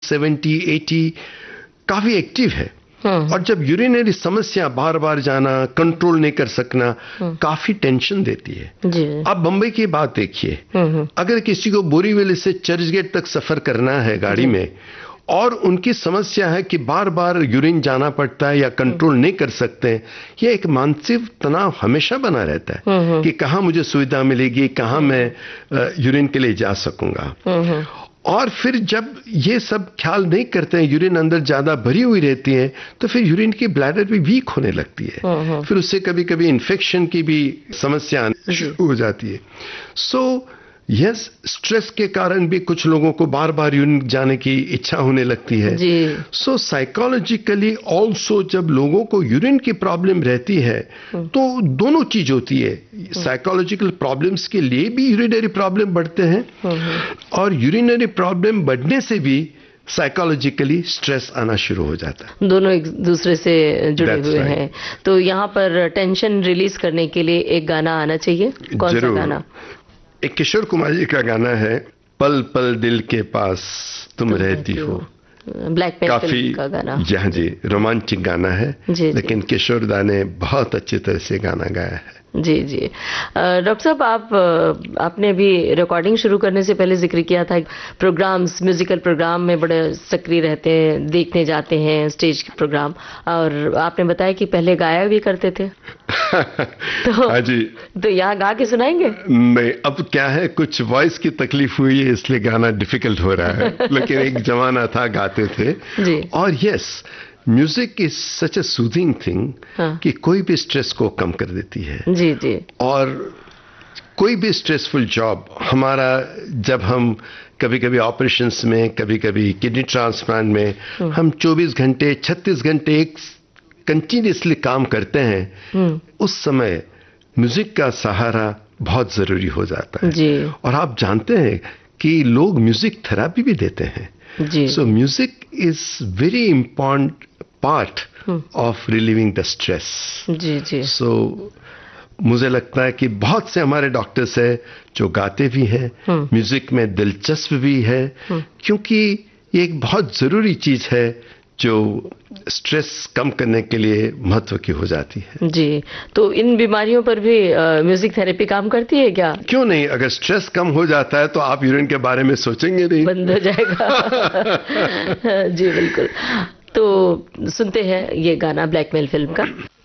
70, 80 काफी एक्टिव है। और जब यूरिनरी समस्या बार बार जाना, कंट्रोल नहीं कर सकना, काफी टेंशन देती है जी। आप बंबई की बात देखिए, अगर किसी को बोरीवली से चर्चगेट तक सफर करना है गाड़ी में और उनकी समस्या है कि बार बार यूरिन जाना पड़ता है या कंट्रोल नहीं कर सकते, ये एक मानसिक तनाव हमेशा बना रहता है कि कहाँ मुझे सुविधा मिलेगी, कहाँ मैं यूरिन के लिए जा सकूंगा। और फिर जब ये सब ख्याल नहीं करते हैं, यूरिन अंदर ज्यादा भरी हुई रहती है, तो फिर यूरिन की ब्लैडर भी वीक होने लगती है, फिर उससे कभी कभी इन्फेक्शन की भी समस्या शुरू हो जाती है। सो यस, स्ट्रेस के कारण भी कुछ लोगों को बार बार यूरिन जाने की इच्छा होने लगती है। सो साइकोलॉजिकली ऑल्सो जब लोगों को यूरिन की प्रॉब्लम रहती है तो दोनों चीज होती है, साइकोलॉजिकल प्रॉब्लम्स के लिए भी यूरिनरी प्रॉब्लम बढ़ते हैं और यूरिनरी प्रॉब्लम बढ़ने से भी साइकोलॉजिकली स्ट्रेस आना शुरू हो जाता है। दोनों एक दूसरे से जुड़े हुए हैं। तो यहाँ पर टेंशन रिलीज करने के लिए एक गाना आना चाहिए, कौन सा गाना? एक किशोर कुमार जी का गाना है, पल पल दिल के पास तुम रहती हो। ब्लैकमेल फिल्म का गाना। जी जी, रोमांटिक गाना है जी, लेकिन किशोर दा ने बहुत अच्छी तरह से गाना गाया है। जी जी। डॉक्टर साहब, आपने भी रिकॉर्डिंग शुरू करने से पहले जिक्र किया था प्रोग्राम्स, म्यूजिकल प्रोग्राम में बड़े सक्रिय रहते हैं, देखने जाते हैं स्टेज के प्रोग्राम, और आपने बताया कि पहले गाया भी करते थे। तो हाँ जी। तो यहाँ गा के सुनाएंगे? नहीं, अब क्या है, कुछ वॉइस की तकलीफ हुई है इसलिए गाना डिफिकल्ट हो रहा है, लेकिन एक जमाना था गाते थे जी। और yes, music is such A soothing thing कि कोई भी स्ट्रेस को कम कर देती है जी जी। और कोई भी स्ट्रेसफुल जॉब हमारा, जब हम कभी कभी ऑपरेशंस में, कभी कभी किडनी ट्रांसप्लांट में हम 24 घंटे 36 घंटे एक कंटिन्यूसली काम करते हैं, उस समय म्यूजिक का सहारा बहुत जरूरी हो जाता है जी। और आप जानते हैं कि लोग म्यूजिक थेरेपी भी देते हैं जी। सो music is very important part of relieving the stress जी जी। सो मुझे लगता है कि बहुत से हमारे डॉक्टर्स हैं जो गाते भी हैं, म्यूजिक में दिलचस्प भी है, क्योंकि ये एक बहुत जरूरी चीज है जो स्ट्रेस कम करने के लिए महत्व की हो जाती है जी। तो इन बीमारियों पर भी म्यूजिक थेरेपी काम करती है क्या? क्यों नहीं, अगर स्ट्रेस कम हो जाता है तो आप यूरिन के बारे में सोचेंगे नहीं, बंद हो जाएगा। जी बिल्कुल। तो सुनते हैं ये गाना ब्लैकमेल फिल्म का।